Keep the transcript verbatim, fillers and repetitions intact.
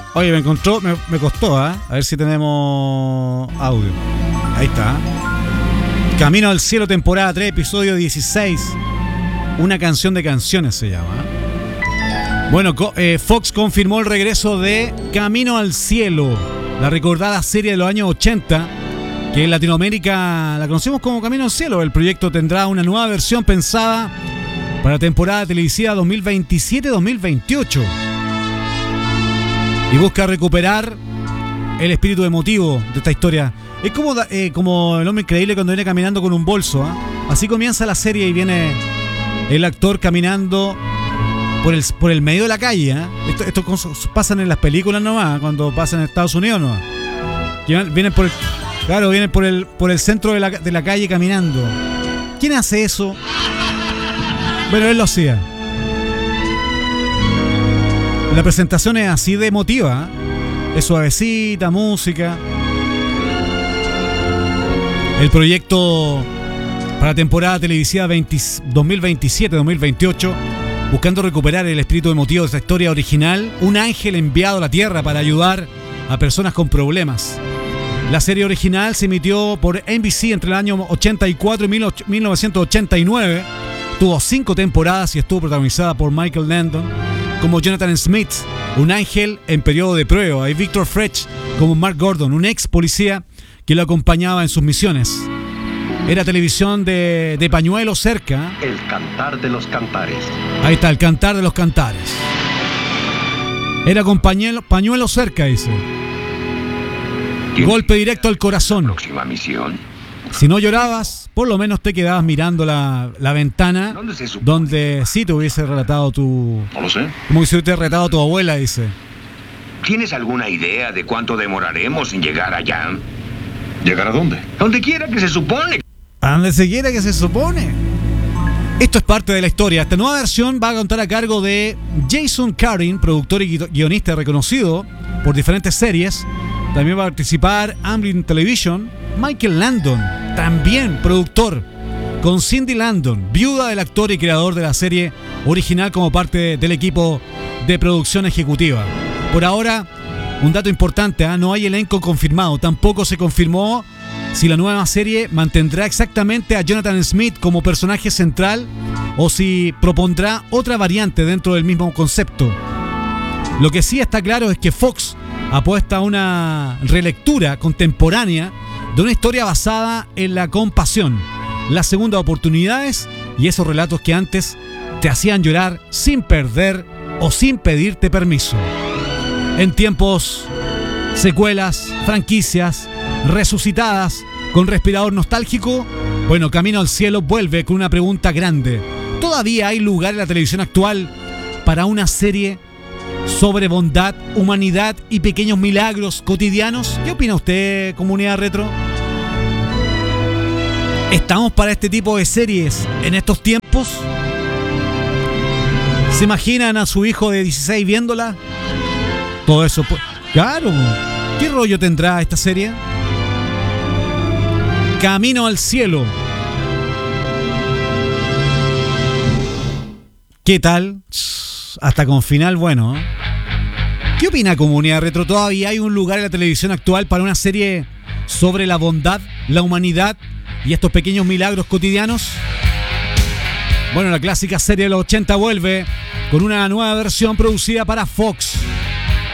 Oye, me encontró, me, me costó, ¿eh? A ver si tenemos audio. Ahí está. Camino al Cielo, temporada tres, episodio dieciséis. Una canción de canciones se llama. Bueno, eh, Fox confirmó el regreso de Camino al Cielo, la recordada serie de los años ochenta, que en Latinoamérica la conocemos como Camino al Cielo. El proyecto tendrá una nueva versión pensada para la temporada televisiva dos mil veintisiete dos mil veintiocho. Y busca recuperar el espíritu emotivo de esta historia. Es como, eh, como El Hombre Increíble cuando viene caminando con un bolso, ¿eh? Así comienza la serie y viene el actor caminando por el, por el medio de la calle, ¿eh? Esto, esto pasan en las películas nomás, cuando pasan en Estados Unidos nomás. Vienen por el, claro, vienen por el, por el centro de la, de la calle caminando. ¿Quién hace eso? Bueno, él lo hacía. La presentación es así de emotiva, ¿eh? Es suavecita, música. El proyecto para la temporada televisiva dos mil veintisiete dos mil veintiocho, buscando recuperar el espíritu emotivo de esta historia original, un ángel enviado a la Tierra para ayudar a personas con problemas. La serie original se emitió por N B C entre el año ochenta y cuatro y mil novecientos ochenta y nueve. Tuvo cinco temporadas y estuvo protagonizada por Michael Landon como Jonathan Smith, un ángel en periodo de prueba, y Victor Fretch como Mark Gordon, un ex policía que lo acompañaba en sus misiones. Era televisión de, de pañuelo cerca. El cantar de los cantares. Ahí está, el cantar de los cantares. Era con pañuelo, pañuelo cerca, dice. Golpe directo al corazón. Próxima misión. Si no llorabas, por lo menos te quedabas mirando la, la ventana donde sí te hubiese relatado tu... No lo sé. Como si hubiese relatado tu abuela, dice. ¿Tienes alguna idea de cuánto demoraremos en llegar allá? ¿Llegar a dónde? Donde quiera que se supone. A donde se quiera que se supone. Esto es parte de la historia. Esta nueva versión va a contar a cargo de Jason Karin, productor y guionista reconocido por diferentes series. También va a participar Amblin Television. Michael Landon, también productor, con Cindy Landon, viuda del actor y creador de la serie original, como parte del equipo de producción ejecutiva. Por ahora, un dato importante, ¿eh? No hay elenco confirmado. Tampoco se confirmó si la nueva serie mantendrá exactamente a Jonathan Smith como personaje central o si propondrá otra variante dentro del mismo concepto. Lo que sí está claro es que Fox apuesta a una relectura contemporánea de una historia basada en la compasión, las segundas oportunidades y esos relatos que antes te hacían llorar sin perder o sin pedirte permiso. En tiempos, secuelas, franquicias, resucitadas, con respirador nostálgico, bueno, Camino al Cielo vuelve con una pregunta grande. ¿Todavía hay lugar en la televisión actual para una serie sobre bondad, humanidad y pequeños milagros cotidianos? ¿Qué opina usted, comunidad retro? ¿Estamos para este tipo de series en estos tiempos? ¿Se imaginan a su hijo de dieciséis viéndola? Todo eso, pues, claro. ¿Qué rollo tendrá esta serie? Camino al Cielo. ¿Qué tal? Hasta con final bueno, ¿eh? ¿Qué opina, comunidad retro? ¿Todavía hay un lugar en la televisión actual para una serie sobre la bondad, la humanidad y estos pequeños milagros cotidianos? Bueno, la clásica serie de los ochenta vuelve con una nueva versión producida para Fox.